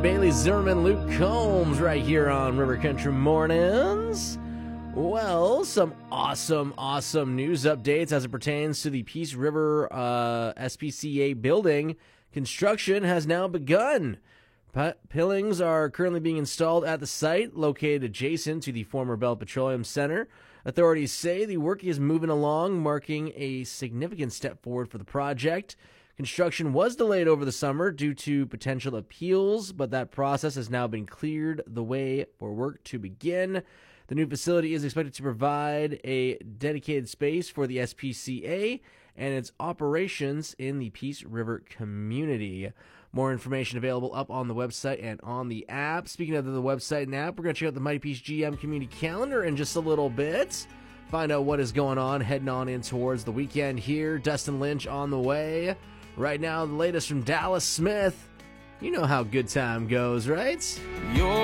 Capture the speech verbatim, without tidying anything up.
Bailey Zimmerman, Luke Combs, right here on River Country Mornings. Well, some awesome, awesome news updates as it pertains to the Peace River uh, S P C A building. Construction has now begun. P- Pillings are currently being installed at the site located adjacent to the former Bell Petroleum Center. Authorities say the work is moving along, marking a significant step forward for the project. Construction was delayed over the summer due to potential appeals, but that process has now been cleared the way for work to begin. The new facility is expected to provide a dedicated space for the S P C A and its operations in the Peace River community. More information available up on the website and on the app. Speaking of the website and app, we're going to check out the Mighty Peace G M community calendar in just a little bit. Find out what is going on, heading on in towards the weekend here. Dustin Lynch on the way. Right now, the latest from Dallas Smith. You know how good time goes, right? You're